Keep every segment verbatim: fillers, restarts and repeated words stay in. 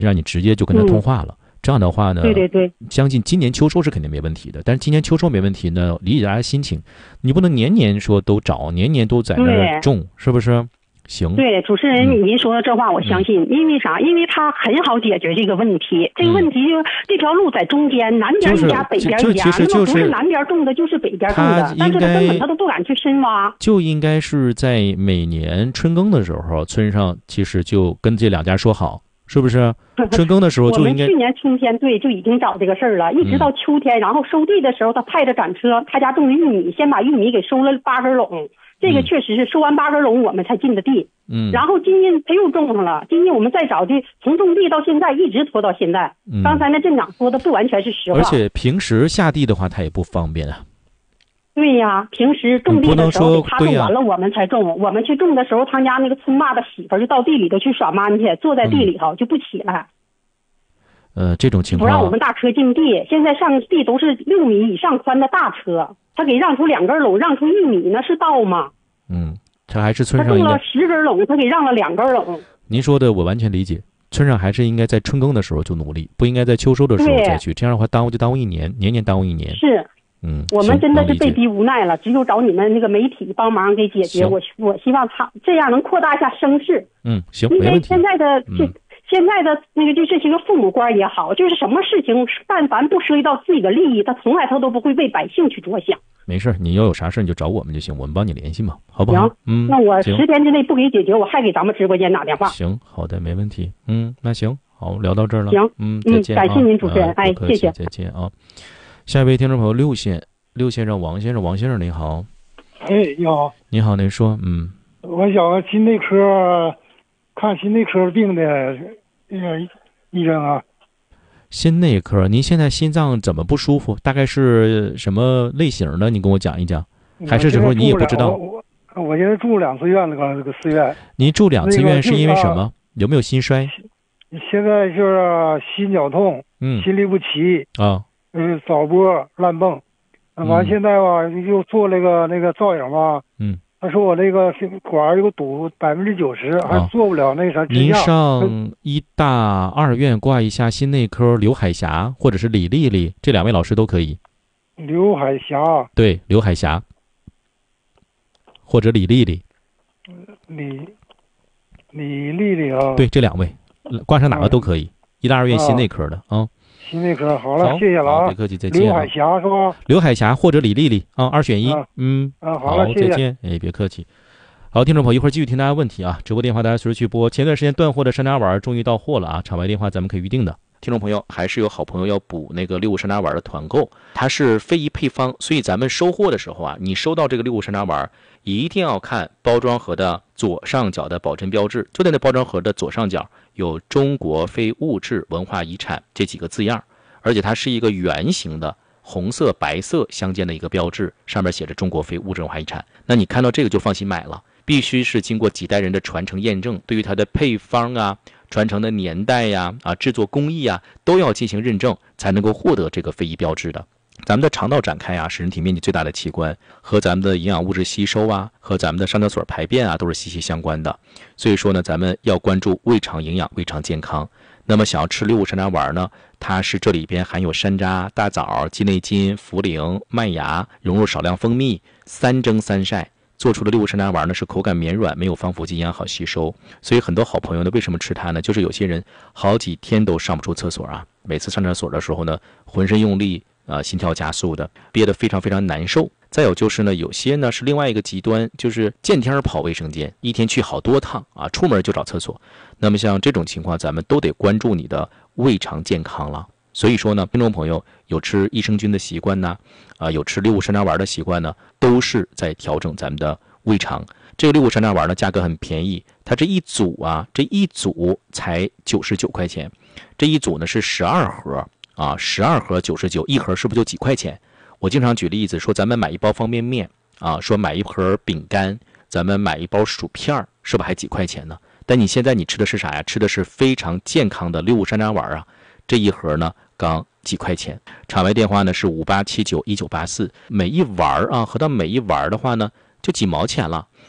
让你直接就跟他通话了。嗯，这样的话呢， 对对对， 相信今年秋收是肯定没问题的。但是今年秋收没问题呢，理解大家心情，你不能年年说都找，年年都在那儿种，是不是？行。 对，主持人， 嗯、 您说的这话我相信，嗯、因为啥？因为他很好解决这个问题。这个问题就、嗯、这条路在中间，南边一家， 就是、 北边一家， 就就那么不是南边种的，就是北边种的，但是他根本他都不敢去深挖。 就应该是在每年春耕的时候，村上其实就跟这两家说好。是不是春耕的时候就应该？ 我们去年春天对就已经找这个事儿了，一直到秋天，嗯、然后收地的时候，他派着赶车，他家种的玉米，先把玉米给收了八根垄，这个确实是收完八根垄我们才进的地。嗯，然后今年他又种上了，今年我们再找的，从种地到现在一直拖到现在。嗯，刚才那镇长说的不完全是实话。 而且平时下地的话，他也不方便啊。 对呀，平时种地的时候，他种完了我们才种。啊、我们去种的时候，他家那个村霸的媳妇就到地里头去耍蛮去，坐在地里头、嗯、就不起来。 呃，这种情况不让我们大车进地。现在上地都是六米以上宽的大车，他给让出两根垄，让出一米，那是道吗？ 嗯，他还是村上他种了十根垄，他给让了两根垄。 您说的我完全理解，村上还是应该在春耕的时候就努力，不应该在秋收的时候再去，这样的话耽误就耽误一年，年年耽误一年。 是。 嗯， 我们真的是被逼无奈了，只有找你们那个媒体帮忙给解决。我我希望他这样能扩大一下声势。 嗯，行， 因为现在的这、 嗯、 现在的那个就是这个父母官也好，就是什么事情但凡不涉及到自己的利益，他从来他都不会为百姓去着想。 没事，你要有啥事你就找我们就行，我们帮你联系嘛，好不好？ 行，嗯，那我十天之内不给解决，我还给咱们直播间打电话。 行，好的，没问题。嗯，那行，好，聊到这儿了。 行， 嗯，再见、 嗯，感谢您主持人， 啊、 哎，谢谢， 再见啊。下一位听众朋友六线。六先生，王先生，王先生，你好。 哎，你好。 你好，您说，嗯。 我想心内科看心内科病的那个医生啊。 心内科，您现在心脏怎么不舒服？大概是什么类型的？你跟我讲一讲。还是说你也不知道？ 我我, 我现在住两次院了，刚这个寺院。 您住两次院是因为什么？ 那个、 有没有心衰？ 现在就是心绞痛，嗯，心律不齐啊， 嗯，早搏乱蹦。完，现在吧，又做那个那个造影吧，嗯，他说我那个管有堵百分之九十，还做不了那个啥支架。 您上医大二院挂一下心内科刘海霞或者是李丽丽，这两位老师都可以。 刘海霞， 对，刘海霞，或者李丽丽。 李李丽丽啊， 对，这两位挂上哪个都可以。医大二院心内科的啊。 心内科好了，好谢谢了啊！ 别客气，再见。 刘海霞是吧？ 刘海霞或者李丽丽啊，二选一。 啊、 嗯啊，好了， 好，再见。哎，别客气。好，听众朋友，一会儿继续听大家问题啊。直播电话大家随时去拨。前段时间断货的山楂丸终于到货了啊，场外电话咱们可以预定的。听众朋友，还是有好朋友要补那个六五山楂丸的团购，它是非遗配方，所以咱们收货的时候啊，你收到这个六五山楂丸，一定要看包装盒的左上角的保真标志，就在那包装盒的左上角有中国非物质文化遗产这几个字样。而且它是一个圆形的红色白色相间的一个标志，上面写着中国非物质文化遗产。那你看到这个就放心买了，必须是经过几代人的传承验证，对于它的配方啊、传承的年代呀、啊、制作工艺啊，都要进行认证，才能够获得这个非遗标志的。咱们的肠道展开啊，是人体面积最大的器官，和咱们的营养物质吸收啊，和咱们的上厕所排便啊，都是息息相关的。所以说呢，咱们要关注胃肠营养、胃肠健康。那么想要吃六五山楂丸呢，它是这里边含有山楂、大枣、鸡内金、茯苓、麦芽，融入少量蜂蜜，三蒸三晒做出的六五山楂丸呢，是口感绵软，没有防腐剂，营养好吸收。所以很多好朋友呢，为什么吃它呢？就是有些人好几天都上不出厕所啊，每次上厕所的时候呢，浑身用力啊、呃，心跳加速的，憋得非常非常难受。再有就是呢，有些呢是另外一个极端，就是见天跑卫生间，一天去好多趟啊，出门就找厕所。那么像这种情况，咱们都得关注你的胃肠健康了。所以说呢，听众朋友有吃益生菌的习惯呢，啊、呃，有吃六五山楂丸的习惯呢，都是在调整咱们的胃肠。这个六五山楂丸呢，价格很便宜，它这一组啊，这一组才九十九块钱，这一组呢是十二盒啊，十二盒九十九，一盒是不是就几块钱？我经常举例子说，咱们买一包方便面啊，说买一盒饼干，咱们买一包薯片，是不是还几块钱呢？但你现在你吃的是啥呀？吃的是非常健康的六五山楂丸啊，这一盒呢刚几块钱。场外电话呢是五八七九一九八四，每一丸啊，合到每一丸的话呢就几毛钱了。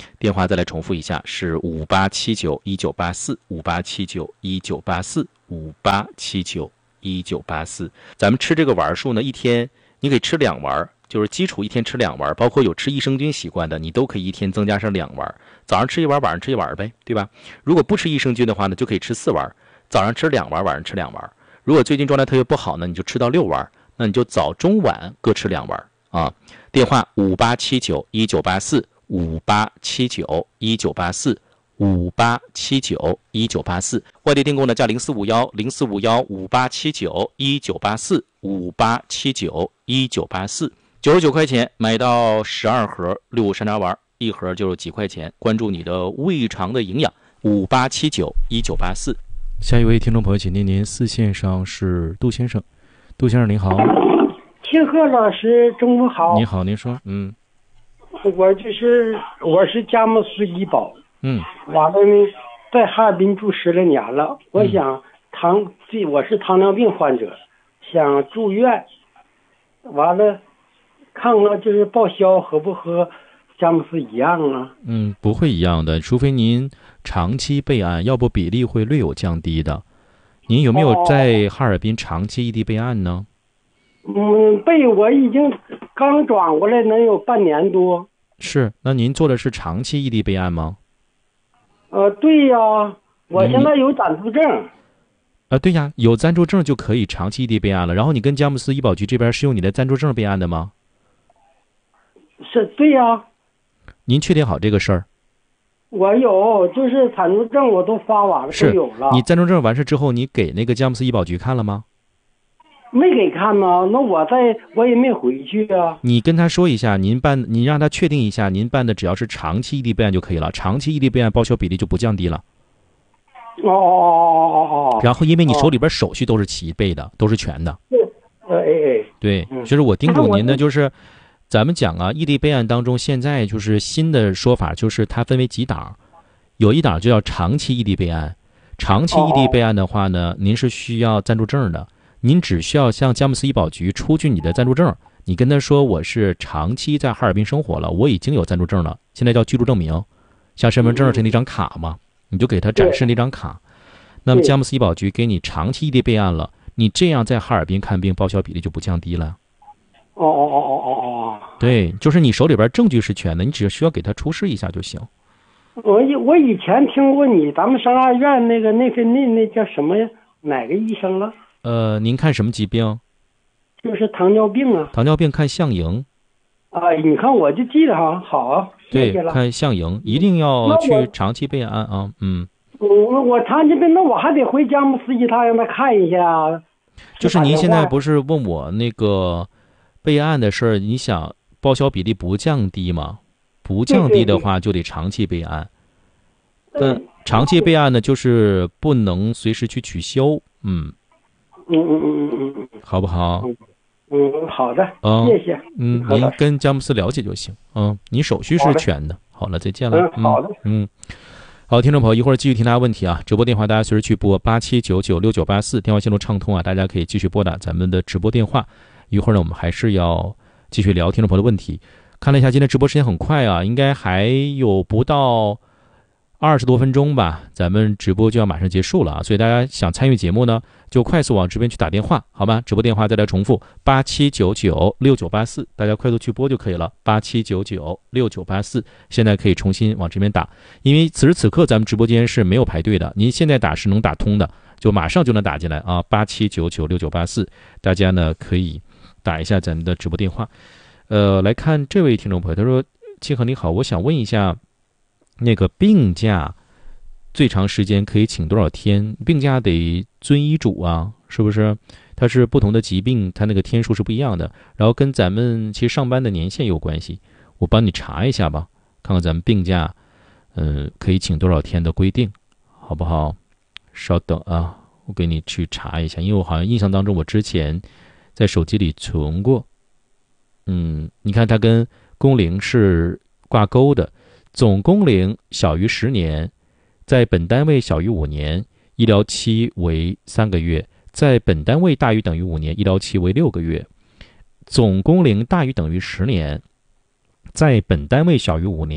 电话再来重复一下，是五八七九一九八四，五八七九一九八四，五八七九一九八四。咱们吃这个丸数呢，一天你可以吃两丸，就是基础一天吃两丸，包括有吃益生菌习惯的，你都可以一天增加上两丸，早上吃一丸，晚上吃一丸呗，对吧？如果不吃益生菌的话呢，就可以吃四丸，早上吃两丸，晚上吃两丸。如果最近状态特别不好呢，你就吃到六丸，那你就早中晚各吃两丸啊。电话五八七九一九八四，五八七九一九八四，五八七九一九八四。外地订购呢加零四五幺零四五幺五八七九一九八四，五八七九一九八四。九十九块钱买到十二盒六五山楂丸，一盒就是几块钱。关注你的胃肠的营养，五八七九一九八四。下一位听众朋友，请念您四线上是杜先生。杜先生您好。 庆贺老师中午好。 你好，您说。嗯， 我就是我是佳木斯医保。 嗯， 完了呢，在哈尔滨住十来年了。我想糖，这我是糖尿病患者，想住院。完了，看看就是报销和不和佳木斯一样啊？ 嗯，不会一样的，除非您长期备案，要不比例会略有降低的。您有没有在哈尔滨长期异地备案呢？ 嗯，备我已经刚转过来，能有半年多。 是，那您做的是长期异地备案吗？ 呃，对呀，我现在有暂住证。 呃，对呀，有暂住证就可以长期异地备案了。然后你跟佳木斯医保局这边是用你的暂住证备案的吗？ 是，对呀。 您确定好这个事儿？ 我有，就是暂住证我都发完了，都有了。 你暂住证完事之后，你给那个佳木斯医保局看了吗？ 没给看呢，那我在我也没回去啊。 你跟他说一下，您办，你让他确定一下，您办的只要是长期异地备案就可以了，长期异地备案报销比例就不降低了。 哦哦哦哦哦。 然后因为你手里边手续都是齐备的，都是全的。 对，呃，哎哎。 对，就是我叮嘱您的就是，咱们讲啊，异地备案当中现在就是新的说法，就是它分为几档，有一档就叫长期异地备案。长期异地备案的话呢，您是需要暂住证的。您只需要向佳木斯医保局出具你的暂住证，你跟他说我是长期在哈尔滨生活了，我已经有暂住证了，现在叫居住证明，像身份证是那张卡嘛，你就给他展示那张卡。那么佳木斯医保局给你长期异地备案了，你这样在哈尔滨看病报销比例就不降低了。 哦哦哦哦哦哦。对， 就是你手里边证据是全的，你只需要给他出示一下就行。 我以我以前听过你，咱们三二院那个那个那那叫什么呀？哪个医生了？ 呃，您看什么疾病？ 就是糖尿病啊。 糖尿病看项营。 啊，你看我就记得哈，好啊，谢谢了。 对，看项营，一定要去长期备案啊，嗯。 我我长期备，那我还得回佳木斯一趟让他看一下。 就是您现在不是问我那个备案的事儿，你想报销比例不降低吗？不降低的话就得长期备案。但长期备案呢，就是不能随时去取消，嗯。 嗯嗯嗯嗯嗯嗯， 好不好？ 嗯，好的， 嗯， 谢谢。 嗯，您跟佳木斯了解就行。嗯，你手续是全的。好了，再见了。 嗯，好的。 嗯，好，听众朋友，一会儿继续听大家问题啊。直播电话大家随时去拨八七九九六九八四，电话线路畅通啊，大家可以继续拨打咱们的直播电话。一会儿呢，我们还是要继续聊听众朋友的问题。看了一下今天直播时间很快啊，应该还有不到二十多分钟吧，咱们直播就要马上结束了啊，所以大家想参与节目呢，就快速往这边去打电话，好吧？直播电话再来重复八七九九六九八四，大家快速去拨就可以了。八七九九六九八四，现在可以重新往这边打，因为此时此刻咱们直播间是没有排队的，您现在打是能打通的，就马上就能打进来啊！八七九九六九八四，大家呢可以打一下咱们的直播电话。呃，来看这位听众朋友，他说：“庆贺你好，我想问一下。”那个病假最长时间可以请多少天？病假得遵医嘱啊，是不是？它是不同的疾病，它那个天数是不一样的，然后跟咱们其实上班的年限有关系。我帮你查一下吧，看看咱们病假，嗯、呃，可以请多少天的规定，好不好？稍等啊，我给你去查一下，因为我好像印象当中我之前在手机里存过。嗯，你看它跟工龄是挂钩的。总工龄小于十年，在本单位小于五年，医疗期为三个月；在本单位大于等于五年，医疗期为六个月。总工龄大于等于十年，在本单位小于五年，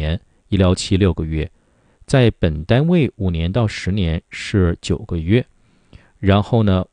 医疗期六个月，在本单位五年到十年是九个月，然后呢